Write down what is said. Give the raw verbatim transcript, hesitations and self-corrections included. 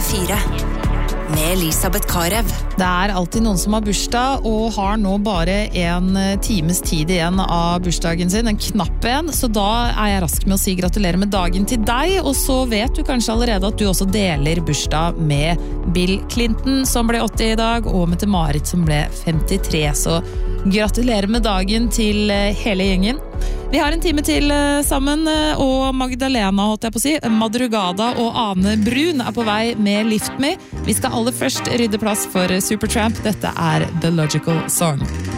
fire. Med Elisabeth Karev. Det er alltid noen som har bursdag, og har nå bare en times tid igjen av bursdagen sin, en knapp en, så da er jeg rask med å si gratulerer med dagen til deg, og så vet du kanskje allerede at du også deler bursdag med Bill Clinton, som ble åtti i dag, og med Marit, som ble femtitre, så gratulerer med dagen til hele gjengen. Vi har en time til sammen, og Magdalena, holdt jeg på å si, Madrugada og Ane Brun er på vei med Lift Me. Vi skal aller først rydde plass for Supertramp. Dette er The Logical Song.